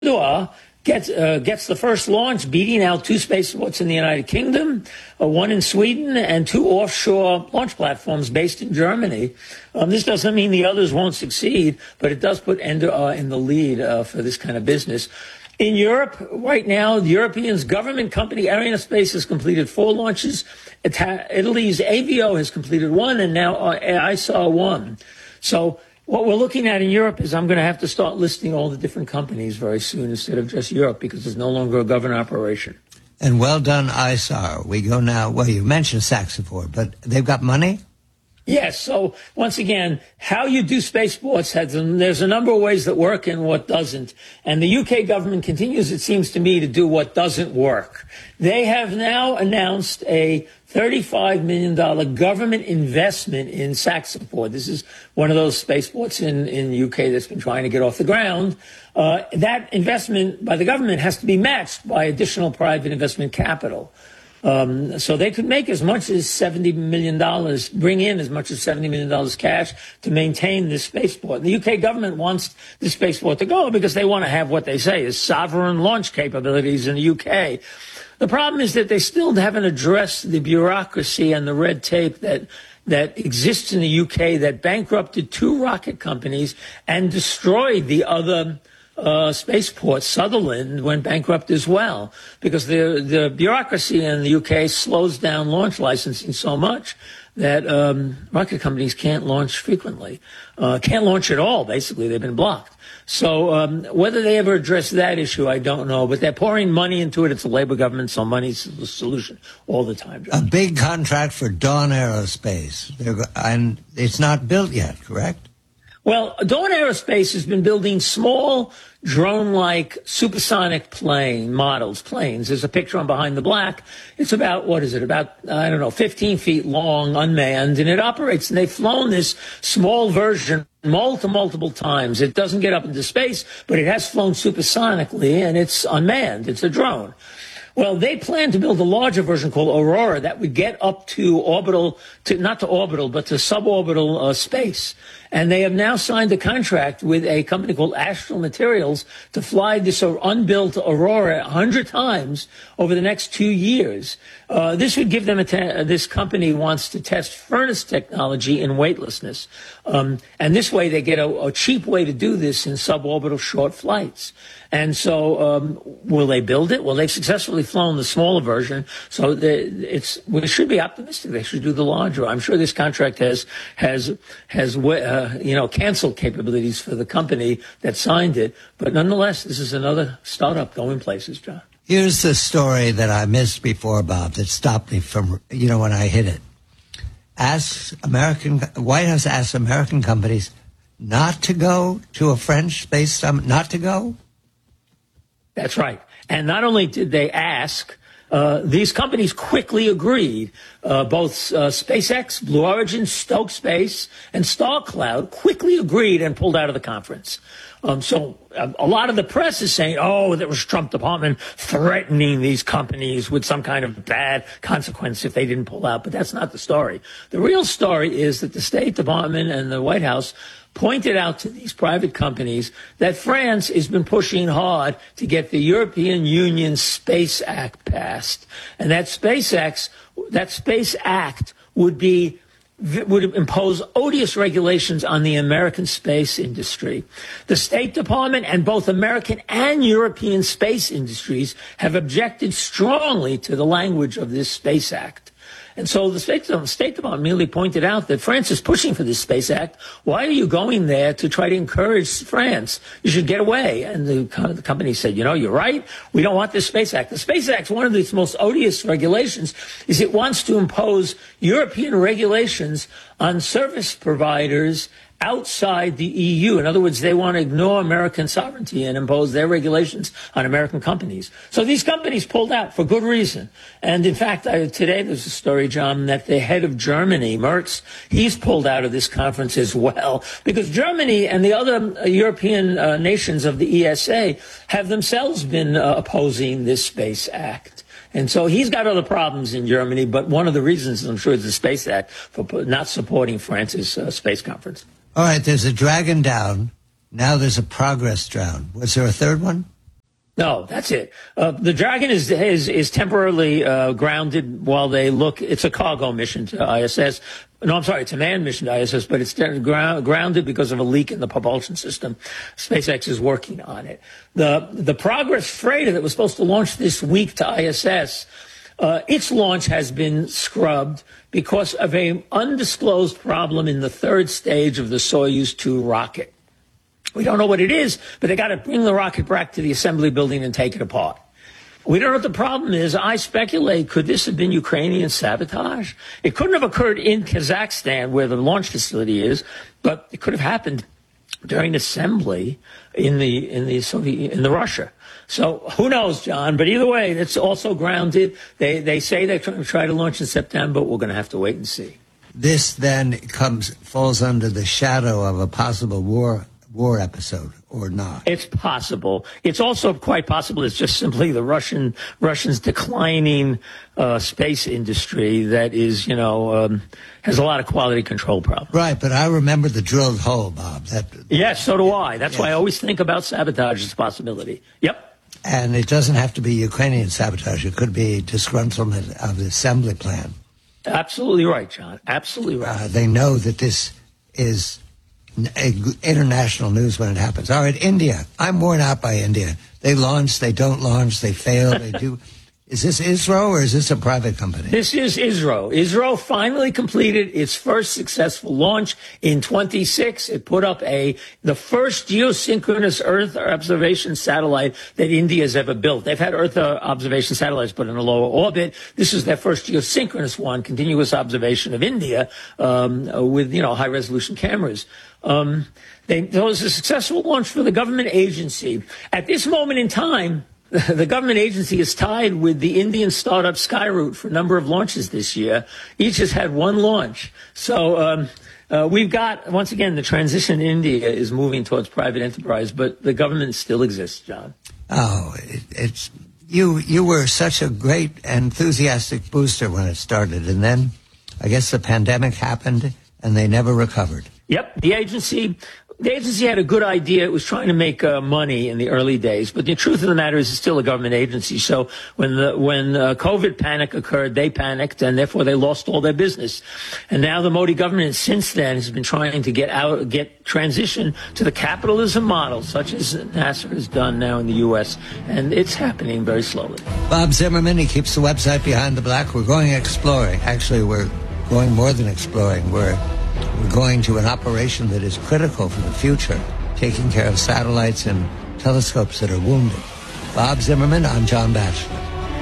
gets the first launch, beating out two spaceports in the United Kingdom, one in Sweden, and two offshore launch platforms based in Germany. This doesn't mean the others won't succeed, but it does put Ender in the lead for this kind of business. In Europe, right now, the European government company Arianespace has completed 4 launches. Italy's Avio has completed 1, and now ISAR 1. So what we're looking at in Europe is I'm going to have to start listing all the different companies very soon instead of just Europe, because there's no longer a government operation. And well done, ISAR. We go now, well, you mentioned Saxafor, but they've got money? Yes. So once again, how you do spaceports, there's a number of ways that work and what doesn't. And the UK government continues, it seems to me, to do what doesn't work. They have now announced a $35 million government investment in Saxafor. This is one of those spaceports in the UK that's been trying to get off the ground. That investment by the government has to be matched by additional private investment capital. So they could make as much as $70 million, bring in as much as $70 million cash to maintain this spaceport. The UK government wants the spaceport to go because they want to have what they say is sovereign launch capabilities in the UK. The problem is that they still haven't addressed the bureaucracy and the red tape that exists in the UK that bankrupted 2 rocket companies and destroyed the other spaceport. Sutherland went bankrupt as well because the bureaucracy in the UK slows down launch licensing so much that rocket companies can't launch frequently, can't launch at all. Basically, they've been blocked. So whether they ever address that issue, I don't know. But they're pouring money into it. It's a Labour government, so money's the solution all the time. A big contract for Dawn Aerospace, and it's not built yet, correct? Well, Dawn Aerospace has been building small drone-like supersonic planes. There's a picture on behind the black. It's about, 15 feet long, unmanned, and it operates, and they've flown this small version multiple times. It doesn't get up into space, but it has flown supersonically, and it's unmanned. It's a drone. Well, they plan to build a larger version called Aurora that would get up to not to orbital, but to suborbital space. And they have now signed a contract with a company called Astral Materials to fly this unbuilt Aurora 100 times over the next 2 years. This would give them this company wants to test furnace technology in weightlessness. And this way they get a cheap way to do this in suborbital short flights. And so will they build it? Well, they've successfully flown the smaller version. So we should be optimistic. They should do the larger. I'm sure this contract has canceled capabilities for the company that signed it. But nonetheless, this is another startup going places, John. Here's the story that I missed before, Bob, that stopped me from, when I hit it. White House asked American companies not to go to a French space summit, not to go? That's right. And not only did they ask, these companies quickly agreed. Both SpaceX, Blue Origin, Stoke Space, and StarCloud quickly agreed and pulled out of the conference. So a lot of the press is saying, there was Trump department threatening these companies with some kind of bad consequence if they didn't pull out. But that's not the story. The real story is that the State Department and the White House pointed out to these private companies that France has been pushing hard to get the European Union Space Act passed. And that Space Act would impose odious regulations on the American space industry. The State Department and both American and European space industries have objected strongly to the language of this Space Act. And so the State Department merely pointed out that France is pushing for this Space Act. Why are you going there to try to encourage France? You should get away. And the company said, you're right. We don't want this Space Act. The Space Act, one of its most odious regulations, is it wants to impose European regulations on service providers outside the EU. In other words, they want to ignore American sovereignty and impose their regulations on American companies. So these companies pulled out for good reason. And in fact, today there's a story, John, that the head of Germany, Merz, he's pulled out of this conference as well, because Germany and the other European nations of the ESA have themselves been opposing this Space Act. And so he's got other problems in Germany, but one of the reasons, I'm sure, is the Space Act for not supporting France's space conference. All right, there's a Dragon down. Now there's a Progress down. Was there a third one? No, that's it. The Dragon is temporarily grounded while they look. It's a cargo mission to ISS. No, I'm sorry, it's a manned mission to ISS, but it's grounded because of a leak in the propulsion system. SpaceX is working on it. The Progress freighter that was supposed to launch this week to ISS, its launch has been scrubbed because of an undisclosed problem in the third stage of the Soyuz 2 rocket. We don't know what it is, but they got to bring the rocket back to the assembly building and take it apart. We don't know what the problem is. I speculate, could this have been Ukrainian sabotage? It couldn't have occurred in Kazakhstan, where the launch facility is, but it could have happened during assembly in Russia. So who knows, John? But either way, it's also grounded. They say they're going to try to launch in September. We're going to have to wait and see. This then falls under the shadow of a possible war episode, or not? It's possible. It's also quite possible it's just simply the Russians declining space industry that is, has a lot of quality control problems. Right, but I remember the drilled hole, Bob. Yes, so do I. That's why I always think about sabotage as a possibility. Yep. And it doesn't have to be Ukrainian sabotage. It could be disgruntlement of the assembly plan. Absolutely right, John. Absolutely right. They know that this is international news when it happens. All right, India. I'm worn out by India. They launch, they don't launch, they fail, they do. Is this ISRO or is this a private company? This is ISRO. ISRO finally completed its first successful launch in 26. It put up the first geosynchronous Earth observation satellite that India has ever built. They've had Earth observation satellites, but in a lower orbit. This is their first geosynchronous one, continuous observation of India, with, high resolution cameras. There was a successful launch for the government agency. At this moment in time, the government agency is tied with the Indian startup Skyroot for a number of launches this year. Each has had one launch. So we've got, once again, the transition in India is moving towards private enterprise, but the government still exists, John. Oh, you were such a great, enthusiastic booster when it started, and then I guess the pandemic happened, and they never recovered. Yep, the agency had a good idea. It was trying to make money in the early days, but the truth of the matter is it's still a government agency. So when COVID panic occurred, they panicked, and therefore they lost all their business. And now the Modi government since then has been trying to get transition to the capitalism model, such as NASA has done now in the U.S., and it's happening very slowly. Bob Zimmerman, he keeps the website Behind the Black. We're going exploring. Actually, we're going more than exploring. We're going to an operation that is critical for the future, taking care of satellites and telescopes that are wounded. Bob Zimmerman, I'm John Batchelor.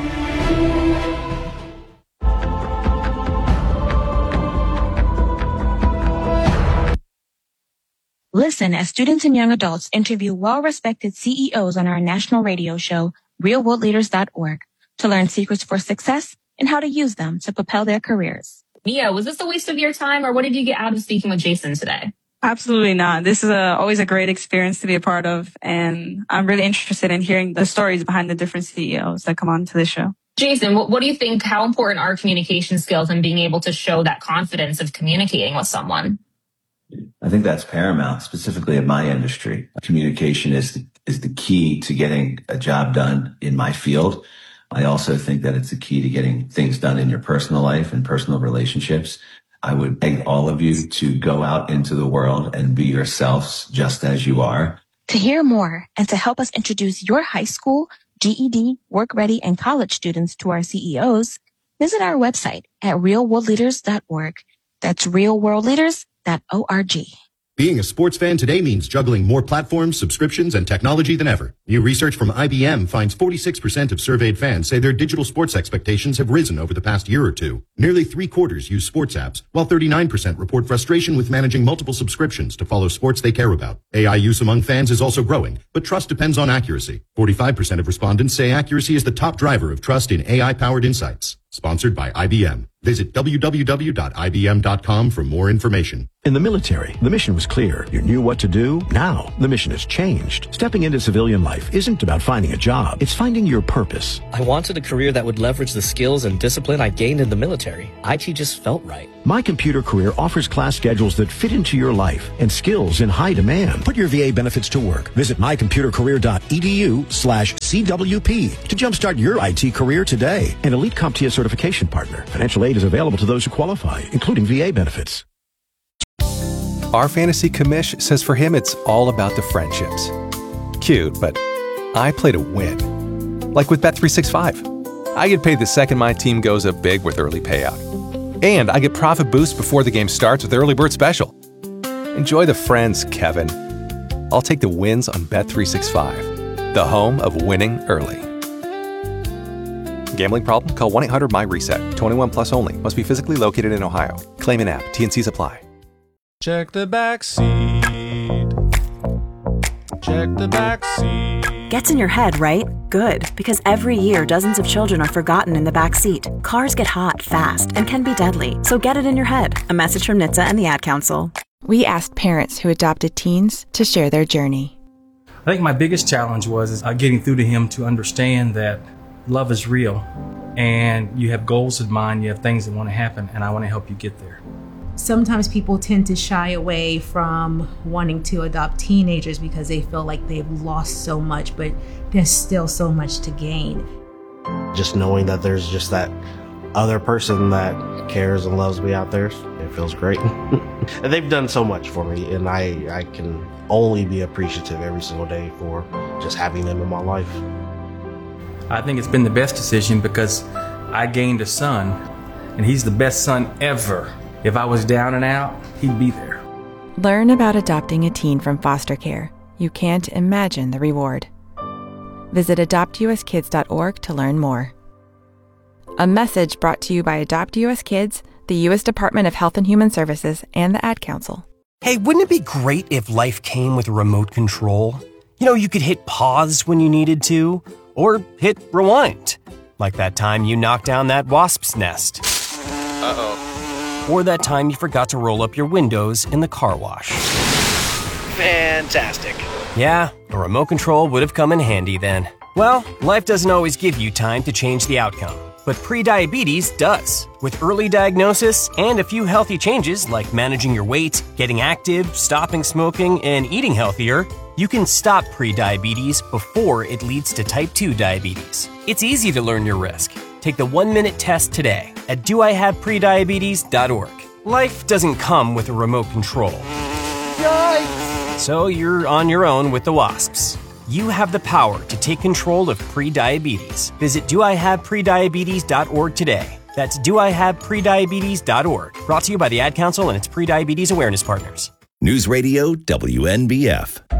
Listen as students and young adults interview well-respected CEOs on our national radio show, realworldleaders.org, to learn secrets for success and how to use them to propel their careers. Mia, was this a waste of your time, or what did you get out of speaking with Jason today? Absolutely not. This is always a great experience to be a part of, and I'm really interested in hearing the stories behind the different CEOs that come on to the show. Jason, what do you think, how important are communication skills and being able to show that confidence of communicating with someone? I think that's paramount, specifically in my industry. Communication is the key to getting a job done in my field. I also think that it's the key to getting things done in your personal life and personal relationships. I would beg all of you to go out into the world and be yourselves just as you are. To hear more and to help us introduce your high school, GED, work ready, and college students to our CEOs, visit our website at realworldleaders.org. That's realworldleaders.org. Being a sports fan today means juggling more platforms, subscriptions, and technology than ever. New research from IBM finds 46% of surveyed fans say their digital sports expectations have risen over the past year or two. Nearly 3/4 use sports apps, while 39% report frustration with managing multiple subscriptions to follow sports they care about. AI use among fans is also growing, but trust depends on accuracy. 45% of respondents say accuracy is the top driver of trust in AI-powered insights. Sponsored by IBM. Visit www.ibm.com for more information. In the military, the mission was clear. You knew what to do. Now, the mission has changed. Stepping into civilian life isn't about finding a job. It's finding your purpose. I wanted a career that would leverage the skills and discipline I gained in the military. IT just felt right. My Computer Career offers class schedules that fit into your life and skills in high demand. Put your VA benefits to work. Visit mycomputercareer.edu/CWP to jumpstart your IT career today. An elite CompTIA certification partner. Financial aid is available to those who qualify, including VA benefits. Our fantasy commish says for him it's all about the friendships. Cute, but I play to win. Like with Bet365. I get paid the second my team goes up big with early payout. And I get profit boost before the game starts with Early Bird Special. Enjoy the friends, Kevin. I'll take the wins on Bet365, the home of winning early. Gambling problem? Call 1-800-MY-RESET. 21 plus only. Must be physically located in Ohio. Claim an app. T&Cs apply. Check the back seat. Check the back seat. Gets in your head, right? Good, because every year dozens of children are forgotten in the back seat. Cars get hot fast and can be deadly, so get it in your head. A message from NHTSA and the Ad Council. We asked parents who adopted teens to share their journey. I think my biggest challenge was getting through to him to understand that love is real and you have goals in mind, you have things that want to happen, and I want to help you get there. Sometimes people tend to shy away from wanting to adopt teenagers because they feel like they've lost so much, but there's still so much to gain. Just knowing that there's just that other person that cares and loves me out there, it feels great. And they've done so much for me, and I can only be appreciative every single day for just having them in my life. I think it's been the best decision because I gained a son, and he's the best son ever. If I was down and out, he'd be there. Learn about adopting a teen from foster care. You can't imagine the reward. Visit adoptuskids.org to learn more. A message brought to you by Adopt US Kids, the U.S. Department of Health and Human Services, and the Ad Council. Hey, wouldn't it be great if life came with a remote control? You know, you could hit pause when you needed to, or hit rewind, like that time you knocked down that wasp's nest. Uh-oh. Or that time you forgot to roll up your windows in the car wash. Fantastic. Yeah, a remote control would have come in handy then. Well, life doesn't always give you time to change the outcome, but prediabetes does. With early diagnosis and a few healthy changes like managing your weight, getting active, stopping smoking, and eating healthier, you can stop prediabetes before it leads to type 2 diabetes. It's easy to learn your risk. Take the 1-minute test today at doihaveprediabetes.org. Life doesn't come with a remote control. Yikes! So you're on your own with the wasps. You have the power to take control of prediabetes. Visit doihaveprediabetes.org today. That's doihaveprediabetes.org. Brought to you by the Ad Council and its prediabetes awareness partners. News Radio WNBF.